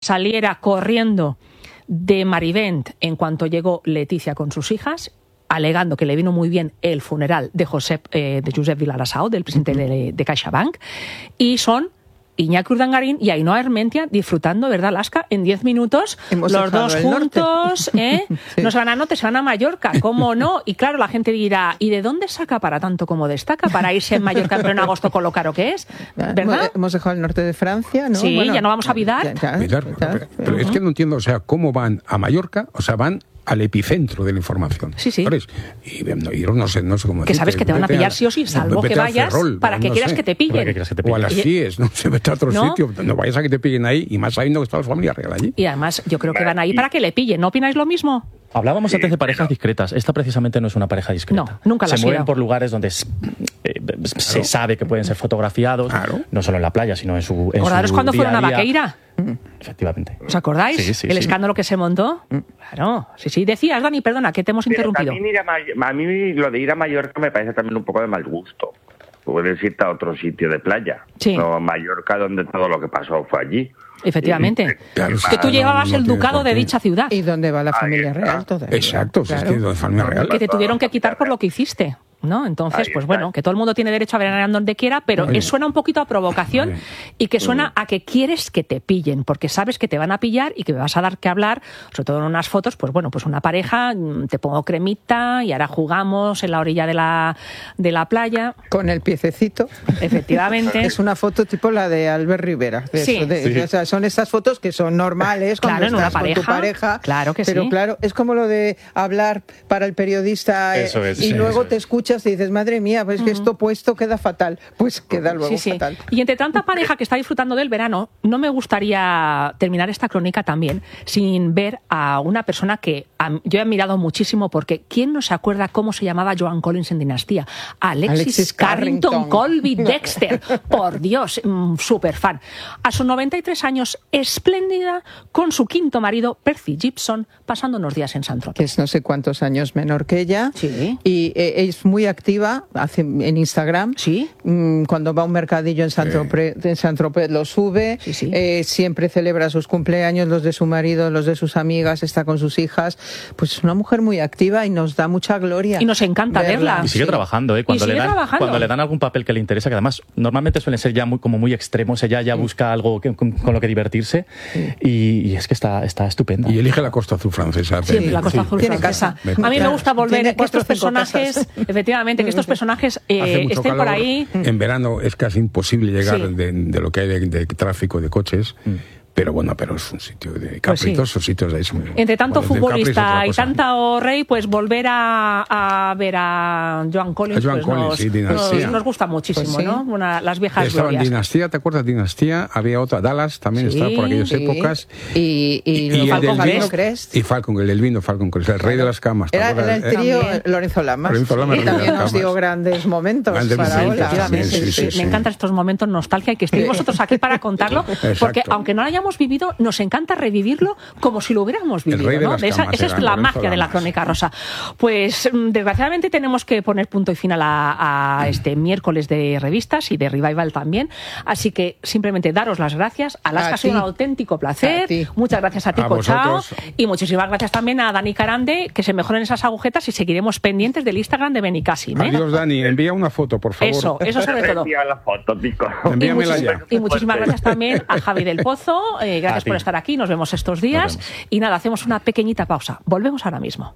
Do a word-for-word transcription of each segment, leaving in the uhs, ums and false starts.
saliera corriendo de Marivent en cuanto llegó Leticia con sus hijas, alegando que le vino muy bien el funeral de Josep, eh, de Josep Vilarasau, del presidente de, de CaixaBank, y son Iñaki Urdangarín y Ainhoa Armentia disfrutando, ¿verdad, Laska? En diez minutos, Hemos los dos juntos, ¿eh? Sí. No se van a norte, se van a Mallorca, ¿cómo no? Y claro, la gente dirá, ¿y de dónde saca para tanto como destaca? Para irse en Mallorca en pleno agosto con lo caro que es, ¿verdad? Hemos dejado el norte de Francia, ¿no? Sí, Bueno, ya no vamos a Vidar. ya- ya- Vidar, ya- pero, pero es que no entiendo, o sea, cómo van a Mallorca, o sea, van al epicentro de la información. Sí, sí. ¿Sabes? Y no, yo no sé, no sé cómo Que sabes que te van a vete pillar sí o sí, salvo vete que al vayas Ferrol, para que no quieras sé. que te pillen. Para que quieras que te O a pillen. las Y- CIES, no se vete a otro ¿No? sitio, no vayas a que te pillen ahí, y más sabiendo que está la familia real allí. Y además, yo creo que van ahí para que le pillen. ¿No opináis lo mismo? Hablábamos Sí, antes de parejas pero- discretas. Esta precisamente no es una pareja discreta. No, nunca la Se ha mueven sido. por lugares donde s- eh, se sabe que pueden ser fotografiados, Claro. no solo en la playa, sino en su en ¿Acordaros su cuando día fueron a día. Vaqueira? Efectivamente. ¿Os acordáis? Sí, sí, El sí. escándalo que se montó. Claro, sí, sí. Decías, Dani, perdona, que te hemos Pero interrumpido. también ir a, May- a mí lo de ir a Mallorca me parece también un poco de mal gusto. Puedes irte a otro sitio de playa. Sí. No a Mallorca, donde todo lo que pasó fue allí. Efectivamente. Claro, que tú no- llevabas no el tiene ducado por de qué. dicha ciudad. ¿Y dónde va la Ahí familia está. real todavía? Exacto, sí, Claro. es que de familia real. Que te tuvieron que quitar por lo que hiciste, ¿no? Entonces, Ahí pues está. bueno, que todo el mundo tiene derecho a veranear donde quiera, pero Muy bien. eh, suena un poquito a provocación Muy bien. y que suena a que quieres que te pillen, porque sabes que te van a pillar y que me vas a dar que hablar, sobre todo en unas fotos, pues bueno, pues una pareja, mm, te pongo cremita y ahora jugamos en la orilla de la, de la playa, Con el piececito. efectivamente. Es una foto tipo la de Albert Rivera. de Sí. eso, de- Sí. O sea, son estas fotos que son normales cuando Claro, en una estás con tu pareja. pareja. Claro que pero sí. claro, es como lo de hablar para el periodista eh, Eso es, y sí, luego eso te es. escuchas y dices, madre mía, pues es que esto puesto queda fatal. Pues queda luego Sí, sí. fatal. Y entre tanta pareja que está disfrutando del verano, no me gustaría terminar esta crónica también sin ver a una persona que a- yo he admirado muchísimo, porque ¿quién no se acuerda cómo se llamaba Joan Collins en Dinastía? Alexis, Alexis Carrington, Carrington. Colby Dexter. Por Dios, mm, súper fan. A sus noventa y tres años, espléndida, con su quinto marido, Percy Gibson, pasando unos días en San Que Tropez. es no sé cuántos años menor que ella. Sí. Y eh, es muy activa hace, en Instagram. Sí. Mm, Cuando va a un mercadillo en San Tropez, en San Tropez lo sube. Sí, sí. Eh, siempre celebra sus cumpleaños, los de su marido, los de sus amigas, está con sus hijas. Pues es una mujer muy activa y nos da mucha gloria. Y nos encanta verla. Y sigue Sí. trabajando, ¿eh? Cuando, Y sigue le dan, trabajando. cuando le dan algún papel que le interesa, que además normalmente suelen ser ya muy, como muy extremos, ella ya busca algo que- con, con lo que divertirse y, y es que está, está estupenda. Y elige la Costa Azul francesa. Sí, la Costa Sí. Azul Tiene francesa. casa. A mí me gusta volver Tiene que estos cuatro o cinco personajes, casas. efectivamente, que estos personajes eh, Hace mucho estén por calor. ahí. En verano es casi imposible llegar Sí. de, de lo que hay de, de tráfico de coches. Pero bueno, pero es un sitio de Pues sí. capritos, esos sitios de eso. Entre tanto Bueno, de Capri es futbolista otra y cosa. tanto rey, pues volver a, a ver a Joan Collins, A Joan pues Collins, nos, sí, nos, Dinastía. nos gusta muchísimo, Pues sí. ¿no? Una- las viejas Estaba en glorias. Dinastía, ¿te acuerdas? Dinastía, había otra, Dallas también Sí, estaba por aquellas Sí. épocas. Y, y, Y luego el Falcon del Crest. vino, Crest. y Falcon, el del vino, Falcon Crest, el rey de las camas. ¿te Era, acuerdas? era el trío También. Lorenzo Lamas. Lorenzo Lamas, Y Rey de también las nos dio Camas. grandes momentos Grandes para momentos, Ola. Efectivamente, sí, sí, sí, sí, me sí. encantan estos momentos nostalgia y que estéis vosotros aquí para contarlo, porque Exacto. aunque no lo hayamos vivido, nos encanta revivirlo como si lo hubiéramos El vivido. rey de ¿no? las esa camas esa es era la Lorenzo magia de la Lamas. crónica rosa. Pues mm, desgraciadamente tenemos que poner punto y final a, a este miércoles de revistas y de Revival también, así que simplemente daros las gracias. Alaska A ha sido ti. un auténtico placer. A ti. Muchas gracias a ti, A Cochao, vosotros. y muchísimas gracias también a Dani Carande, que se mejoren esas agujetas y seguiremos pendientes del Instagram de Benicassim, ¿eh? Adiós, Dani, envía una foto, por favor. Eso, eso sobre todo. Envía la foto, Tico. Y, Envíamela muchis- ya. y muchísimas gracias también a Javi del Pozo. Eh, gracias A ti. por estar aquí. Nos vemos estos días. Nos vemos. Y nada, hacemos una pequeñita pausa. Volvemos ahora mismo.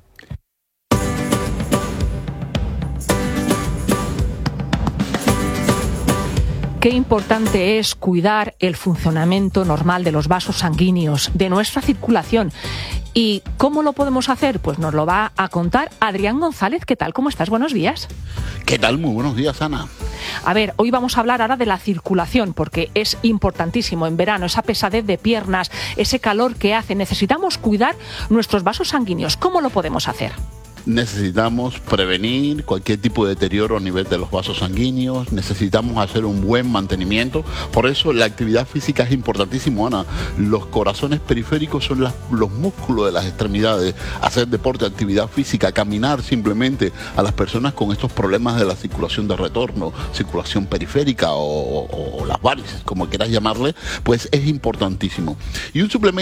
Qué importante es cuidar el funcionamiento normal de los vasos sanguíneos, de nuestra circulación. ¿Y cómo lo podemos hacer? Pues nos lo va a contar Adrián González. ¿Qué tal? ¿Cómo estás? Buenos días. ¿Qué tal? Muy buenos días, Ana. A ver, hoy vamos a hablar ahora de la circulación, porque es importantísimo en verano, esa pesadez de piernas, ese calor que hace. Necesitamos cuidar nuestros vasos sanguíneos. ¿Cómo lo podemos hacer? Necesitamos prevenir cualquier tipo de deterioro a nivel de los vasos sanguíneos, necesitamos hacer un buen mantenimiento, por eso la actividad física es importantísimo, Ana. Los corazones periféricos son las- los músculos de las extremidades, hacer deporte, actividad física, caminar simplemente a las personas con estos problemas de la circulación de retorno, circulación periférica o, o- o las varices, como quieras llamarle, pues es importantísimo. Y un suplemento